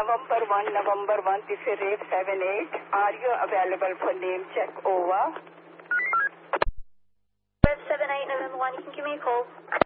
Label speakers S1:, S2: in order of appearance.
S1: November 1, this is rate 78. Are you available for name check? Over.
S2: Red 78, November 1, you can give me a call.